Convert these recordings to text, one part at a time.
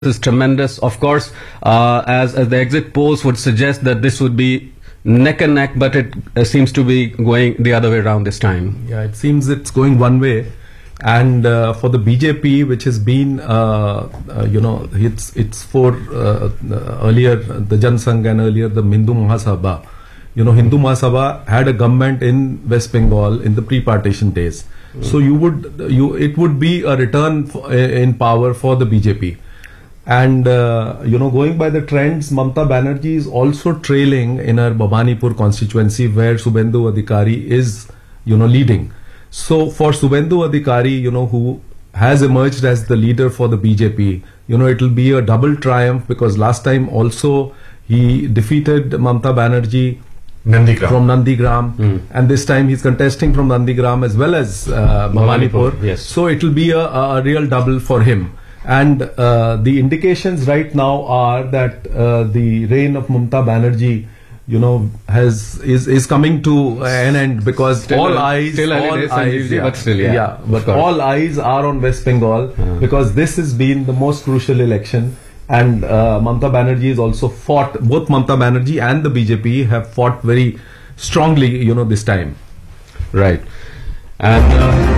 is tremendous. Of course, as the exit polls would suggest that this would be neck and neck, but it seems to be going the other way around this time. Yeah, it seems it's going one way. And for the BJP, which has been, it's for earlier the Jan Sangh and earlier the Hindu Mahasabha. Hindu Mahasabha had a government in West Bengal in the pre-partition days. So it would be a return in power for the BJP. And, going by the trends, Mamata Banerjee is also trailing in her Bhabanipur constituency where Subhendu Adhikari is, leading. So for Subhendu Adhikari, who has emerged as the leader for the BJP, it will be a double triumph because last time also he defeated Mamata Banerjee from Nandigram, and this time he's contesting from Nandigram as well as Bhabanipur. Yes. So it will be a real double for him. And the indications right now are that the reign of Mamata Banerjee, is coming to an end because all eyes are on West Bengal because this has been the most crucial election. And Mamata Banerjee is also fought, both Mamata Banerjee and the BJP have fought very strongly, this time. Right. And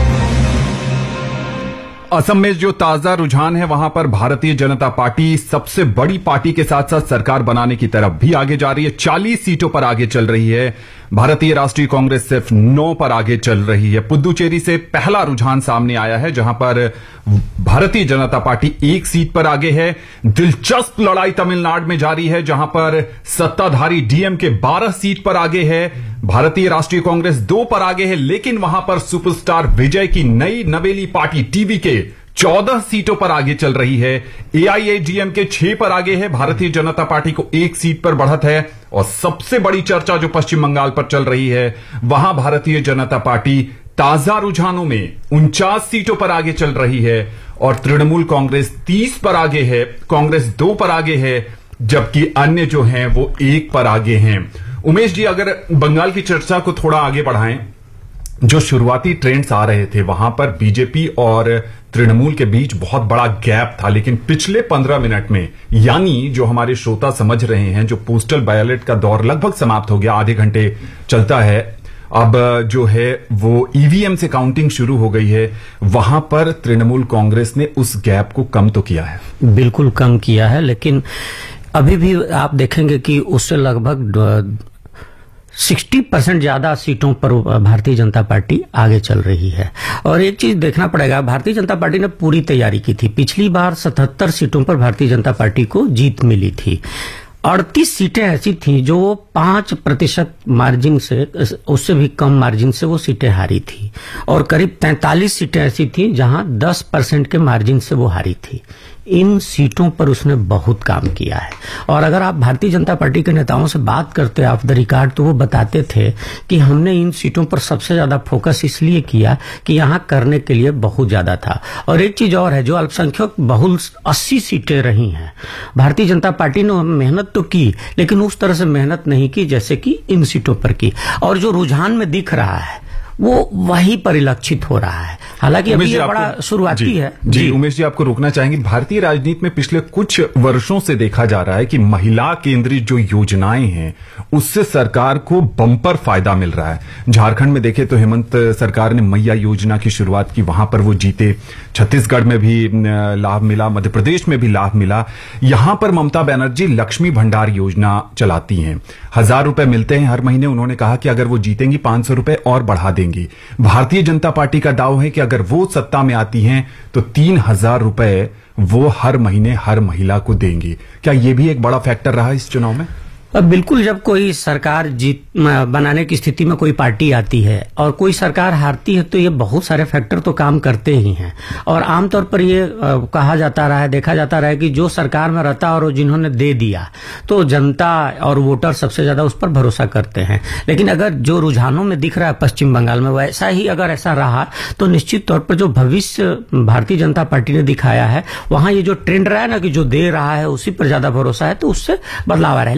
Assam में जो ताजा रुझान है वहां पर Bharatiya Janata party सबसे बड़ी party के साथ साथ सरकार बनाने की तरफ भी आगे जा रही है। 40 सीटों पर आगे चल रही है। भारतीय राष्ट्रीय कांग्रेस सिर्फ 9 पर आगे चल रही है। पुदुचेरी से पहला रुझान सामने आया है जहां पर भारतीय जनता पार्टी 1 सीट पर आगे है। दिलचस्प लड़ाई तमिलनाडु में जारी है जहां पर सत्ताधारी डीएमके 12 सीट पर आगे है। भारतीय राष्ट्रीय कांग्रेस 2 पर आगे है, लेकिन वहां पर सुपरस्टार विजय की नई नवेली पार्टी टीवीके 14 सीटों पर आगे चल रही है। एआईएडीएमके 6 पर आगे है। भारतीय जनता पार्टी को 1 सीट पर बढ़त है। और सबसे बड़ी चर्चा जो पश्चिम बंगाल पर चल रही है वहां भारतीय जनता पार्टी ताजा रुझानों में 49 सीटों पर आगे चल रही है और तृणमूल कांग्रेस 30 पर आगे है। कांग्रेस 2 पर आगे है, जबकि अन्य जो हैं वो 1 पर आगे हैं। उमेश जी, अगर बंगाल की चर्चा को थोड़ा आगे बढ़ाएं, जो शुरुआती ट्रेंड्स आ रहे थे वहां पर बीजेपी और तृणमूल के बीच बहुत बड़ा गैप था, लेकिन पिछले 15 मिनट में, यानी जो हमारे श्रोता समझ रहे हैं, जो पोस्टल बैलेट का दौर लगभग समाप्त हो गया, आधे घंटे चलता है, अब जो है वो ईवीएम से काउंटिंग शुरू हो गई है, वहां पर तृणमूल कांग्रेस ने उस गैप को कम तो किया है। बिल्कुल कम किया है, लेकिन अभी भी आप देखेंगे कि उससे लगभग 60% ज्यादा सीटों पर भारतीय जनता पार्टी आगे चल रही है। और एक चीज देखना पड़ेगा, भारतीय जनता पार्टी ने पूरी तैयारी की थी। पिछली बार 77 सीटों पर भारतीय जनता पार्टी को जीत मिली थी। 38 सीटें ऐसी थीं जो 5% मार्जिन से, उससे भी कम मार्जिन से वो सीटें हारी थी, और करीब 43 सीटें ऐसी थीं जहां 10% के मार्जिन से वो हारी थी। इन सीटों पर उसने बहुत काम किया है। और अगर आप भारतीय जनता पार्टी के नेताओं से बात करते ऑफ द रिकॉर्ड, तो वो बताते थे कि हमने इन सीटों पर सबसे ज्यादा फोकस इसलिए किया कि यहां करने के लिए बहुत ज्यादा था। और एक चीज और है, जो अल्पसंख्यक बहुल 80 सीटें रही हैं, भारतीय जनता पार्टी ने मेहनत तो की, लेकिन उस तरह से मेहनत नहीं की जैसे कि इन सीटों पर की। और जो रुझान में दिख रहा है वो वही परिलक्षित हो रहा है। हालांकि अभी ये बड़ा शुरुआती है। जी, उमेश जी, आपको रोकना चाहेंगे। भारतीय राजनीति में पिछले कुछ वर्षों से देखा जा रहा है कि महिला केंद्रित जो योजनाएं हैं उससे सरकार को बम्पर फायदा मिल रहा है। झारखंड में देखें तो हेमंत सरकार ने मैया योजना की शुरुआत की, वहां पर वो जीते। छत्तीसगढ़ में भी लाभ मिला, मध्य प्रदेश में भी लाभ मिला। यहां पर ममता बनर्जी लक्ष्मी भंडार योजना चलाती हैं। 1000 रुपए मिलते हैं हर महीने। उन्होंने कहा कि अगर वो जीतेंगी 500 रुपए और बढ़ा देंगी। भारतीय जनता पार्टी का दाव है कि अगर वो सत्ता में आती हैं तो 3000 रुपए वो हर महीने हर महिला को देंगी। क्या ये भी एक बड़ा फैक्टर रहा इस चुनाव में? बिल्कुल, जब कोई सरकार बनाने की स्थिति में कोई पार्टी आती है और कोई सरकार हारती है तो ये बहुत सारे फैक्टर तो काम करते ही हैं। और आमतौर पर ये कहा जाता रहा है, देखा जाता रहा है कि जो सरकार में रहता और जिन्होंने दे दिया तो जनता और वोटर सबसे ज्यादा उस पर भरोसा करते हैं। लेकिन अगर जो रुझानों में दिख रहा है पश्चिम बंगाल में, वैसा ही अगर ऐसा रहा तो निश्चित तौर पर जो भविष्य भारतीय जनता पार्टी ने दिखाया है, वहां ये जो ट्रेंड रहा है ना कि जो दे रहा है उसी पर ज्यादा भरोसा है, तो उससे बदलाव आ रहा है। लेकिन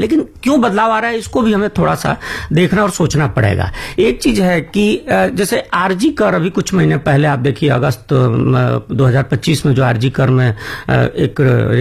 क्यों बदलाव आ रहा है, इसको भी हमें थोड़ा सा देखना और सोचना पड़ेगा। एक चीज है कि जैसे आरजी कर अभी कुछ महीने पहले आप देखिए अगस्त 2025 में जो आरजी कर में एक